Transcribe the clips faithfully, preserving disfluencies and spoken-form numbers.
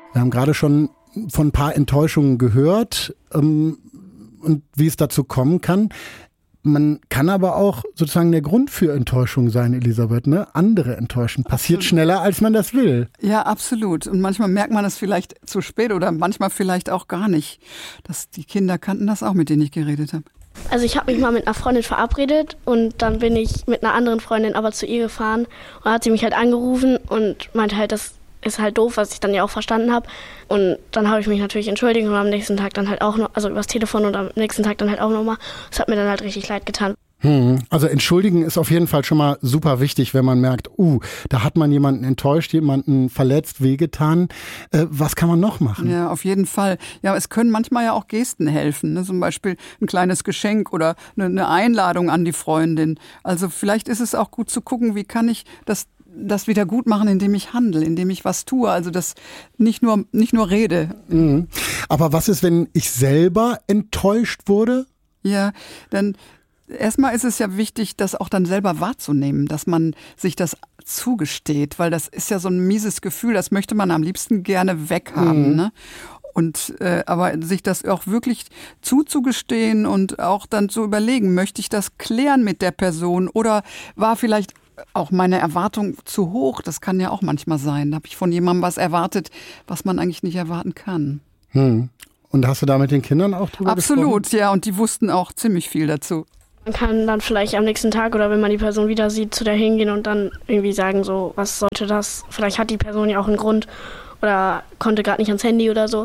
Wir haben gerade schon von ein paar Enttäuschungen gehört ähm, und wie es dazu kommen kann. Man kann aber auch sozusagen der Grund für Enttäuschung sein, Elisabeth, ne? Andere enttäuschen. Passiert absolut. Schneller, als man das will. Ja, absolut. Und manchmal merkt man es vielleicht zu spät oder manchmal vielleicht auch gar nicht. Das, die Kinder kannten das auch, mit denen ich geredet habe. Also ich habe mich mal mit einer Freundin verabredet und dann bin ich mit einer anderen Freundin aber zu ihr gefahren. Und dann hat sie mich halt angerufen und meinte halt, das ist halt doof, was ich dann ja auch verstanden habe. Und dann habe ich mich natürlich entschuldigt und am nächsten Tag dann halt auch noch, also übers Telefon und am nächsten Tag dann halt auch nochmal. Das hat mir dann halt richtig leid getan. Hm. Also entschuldigen ist auf jeden Fall schon mal super wichtig, wenn man merkt, uh, da hat man jemanden enttäuscht, jemanden verletzt, wehgetan. Äh, was kann man noch machen? Ja, auf jeden Fall. Ja, es können manchmal ja auch Gesten helfen, ne? Zum Beispiel ein kleines Geschenk oder eine, eine Einladung an die Freundin. Also vielleicht ist es auch gut zu gucken, wie kann ich das das wieder gut machen, indem ich handle, indem ich was tue, also das nicht nur nicht nur rede. Mhm. Aber was ist, wenn ich selber enttäuscht wurde? Ja, dann erstmal ist es ja wichtig, das auch dann selber wahrzunehmen, dass man sich das zugesteht, weil das ist ja so ein mieses Gefühl, das möchte man am liebsten gerne weghaben, mhm. ne? Und äh, aber sich das auch wirklich zuzugestehen und auch dann zu überlegen, möchte ich das klären mit der Person oder war vielleicht auch meine Erwartung zu hoch? Das kann ja auch manchmal sein. Da habe ich von jemandem was erwartet, was man eigentlich nicht erwarten kann. Hm. Und hast du da mit den Kindern auch drüber gesprochen? Absolut, ja. Und die wussten auch ziemlich viel dazu. Man kann dann vielleicht am nächsten Tag oder wenn man die Person wieder sieht, zu der hingehen und dann irgendwie sagen, so, was sollte das? Vielleicht hat die Person ja auch einen Grund oder konnte gerade nicht ans Handy oder so.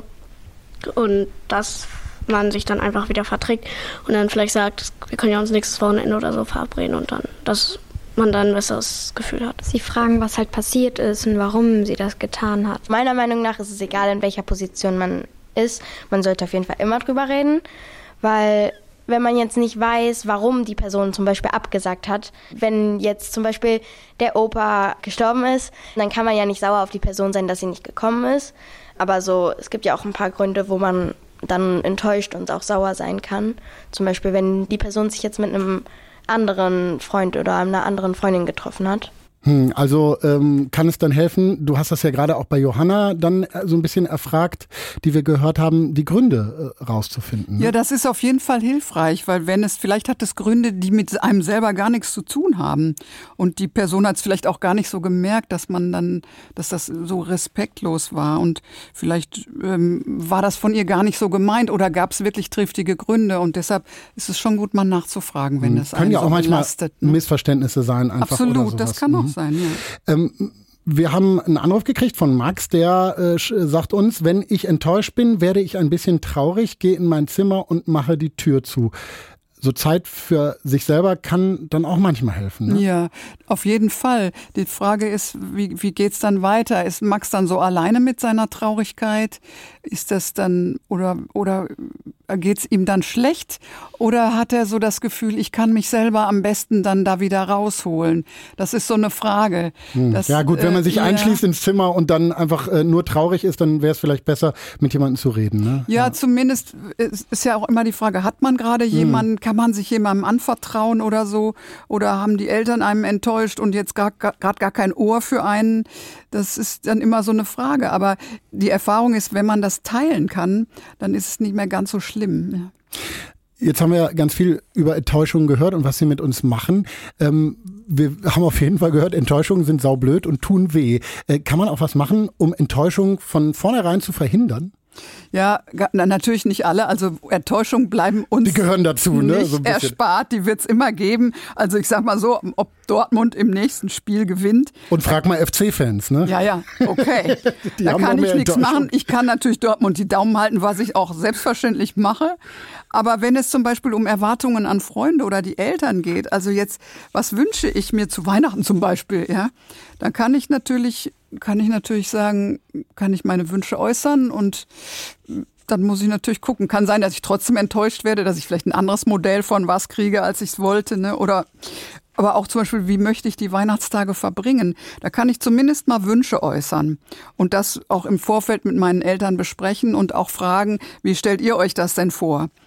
Und dass man sich dann einfach wieder verträgt und dann vielleicht sagt, wir können ja uns nächstes Wochenende oder so verabreden und dann das man dann ein besseres Gefühl hat. Sie fragen, was halt passiert ist und warum sie das getan hat. Meiner Meinung nach ist es egal, in welcher Position man ist. Man sollte auf jeden Fall immer drüber reden, weil wenn man jetzt nicht weiß, warum die Person zum Beispiel abgesagt hat, wenn jetzt zum Beispiel der Opa gestorben ist, dann kann man ja nicht sauer auf die Person sein, dass sie nicht gekommen ist. Aber so, es gibt ja auch ein paar Gründe, wo man dann enttäuscht und auch sauer sein kann. Zum Beispiel, wenn die Person sich jetzt mit einem anderen Freund oder einer anderen Freundin getroffen hat. Hm, also ähm, kann es dann helfen, du hast das ja gerade auch bei Johanna dann so ein bisschen erfragt, die wir gehört haben, die Gründe äh, rauszufinden. Ne? Ja, das ist auf jeden Fall hilfreich, weil wenn es, vielleicht hat es Gründe, die mit einem selber gar nichts zu tun haben und die Person hat es vielleicht auch gar nicht so gemerkt, dass man dann, dass das so respektlos war und vielleicht ähm, war das von ihr gar nicht so gemeint oder gab es wirklich triftige Gründe und deshalb ist es schon gut, mal nachzufragen, wenn das einen Können ja so auch manchmal belastet, ne? Missverständnisse sein einfach. Absolut, oder sowas. Das kann auch mhm. sein, ja. Ähm, wir haben einen Anruf gekriegt von Max, der äh, sagt uns, wenn ich enttäuscht bin, werde ich ein bisschen traurig, gehe in mein Zimmer und mache die Tür zu. So Zeit für sich selber kann dann auch manchmal helfen. Ne? Ja, auf jeden Fall. Die Frage ist, wie, wie geht's dann weiter? Ist Max dann so alleine mit seiner Traurigkeit? Ist das dann, oder, oder geht's ihm dann schlecht? Oder hat er so das Gefühl, ich kann mich selber am besten dann da wieder rausholen? Das ist so eine Frage. Hm. Das, ja gut, wenn man sich äh, einschließt ins Zimmer und dann einfach äh, nur traurig ist, dann wäre es vielleicht besser, mit jemandem zu reden. Ne? Ja, ja, zumindest ist, ist ja auch immer die Frage, hat man gerade jemanden, hm. kann man sich jemandem anvertrauen oder so? Oder haben die Eltern einem enttäuscht und jetzt gerade gar, gar kein Ohr für einen? Das ist dann immer so eine Frage. Aber die Erfahrung ist, wenn man das teilen kann, dann ist es nicht mehr ganz so schlimm. Ja. Jetzt haben wir ja ganz viel über Enttäuschungen gehört und was sie mit uns machen. Ähm, wir haben auf jeden Fall gehört, Enttäuschungen sind saublöd und tun weh. Äh, kann man auch was machen, um Enttäuschungen von vornherein zu verhindern? Ja, natürlich nicht alle. Also Enttäuschungen bleiben uns die gehören dazu, ne? nicht so ein erspart. Die wird es immer geben. Also ich sag mal so, ob Dortmund im nächsten Spiel gewinnt. Und frag mal F C-Fans, ne? Ja, ja, okay. Da kann ich nichts machen. Ich kann natürlich Dortmund die Daumen halten, was ich auch selbstverständlich mache. Aber wenn es zum Beispiel um Erwartungen an Freunde oder die Eltern geht, also jetzt, was wünsche ich mir zu Weihnachten zum Beispiel, ja, dann kann ich natürlich, kann ich natürlich sagen, kann ich meine Wünsche äußern und dann muss ich natürlich gucken. Kann sein, dass ich trotzdem enttäuscht werde, dass ich vielleicht ein anderes Modell von was kriege, als ich es wollte, ne? Oder aber auch zum Beispiel, wie möchte ich die Weihnachtstage verbringen? Da kann ich zumindest mal Wünsche äußern und das auch im Vorfeld mit meinen Eltern besprechen und auch fragen, wie stellt ihr euch das denn vor?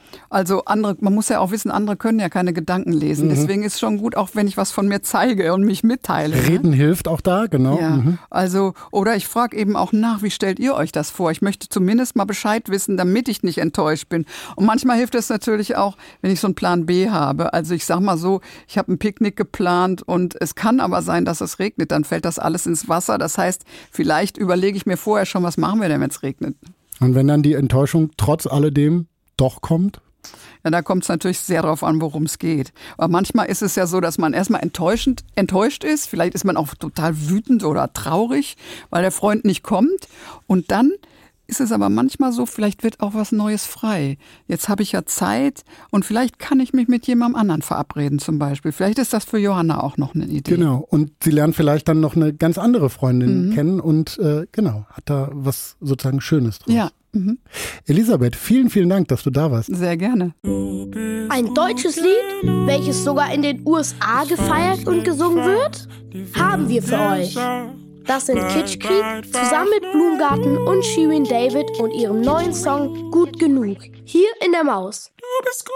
Also andere, man muss ja auch wissen, andere können ja keine Gedanken lesen. Mhm. Deswegen ist schon gut, auch wenn ich was von mir zeige und mich mitteile. Reden ne? hilft auch da, genau. Ja, mhm. also, oder ich frage eben auch nach, wie stellt ihr euch das vor? Ich möchte zumindest mal Bescheid wissen, damit ich nicht enttäuscht bin. Und manchmal hilft es natürlich auch, wenn ich so einen Plan B habe. Also ich sag mal so, ich habe ein Picknick geplant und es kann aber sein, dass es regnet. Dann fällt das alles ins Wasser. Das heißt, vielleicht überlege ich mir vorher schon, was machen wir denn, wenn es regnet? Und wenn dann die Enttäuschung trotz alledem doch kommt? Ja, da kommt es natürlich sehr darauf an, worum es geht. Aber manchmal ist es ja so, dass man erstmal enttäuschend, enttäuscht ist. Vielleicht ist man auch total wütend oder traurig, weil der Freund nicht kommt. Und dann ist es aber manchmal so, vielleicht wird auch was Neues frei. Jetzt habe ich ja Zeit und vielleicht kann ich mich mit jemandem anderen verabreden zum Beispiel. Vielleicht ist das für Johanna auch noch eine Idee. Genau, und sie lernt vielleicht dann noch eine ganz andere Freundin mhm. kennen und äh, genau, hat da was sozusagen Schönes draus. Ja. Mhm. Elisabeth, vielen, vielen Dank, dass du da warst. Sehr gerne. Ein deutsches Lied, welches sogar in den U S A gefeiert und gesungen wird, haben wir für euch. Das sind Kitsch Creek zusammen mit Blumengarten und Shirin David und ihrem neuen Song Gut Genug. Hier in der Maus. Du bist gut